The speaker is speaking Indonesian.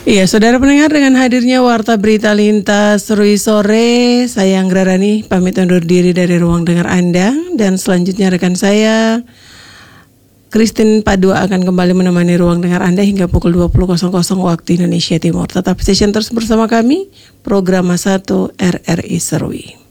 Iya, saudara pendengar, dengan hadirnya Warta Berita Lintas Serui Sore, saya Anggra Rani pamit undur diri dari ruang dengar Anda. Dan selanjutnya rekan saya Christine Padua akan kembali menemani ruang dengar Anda hingga pukul 20.00 waktu Indonesia Timur. Tetap stay terus bersama kami, program 1 RRI Serui.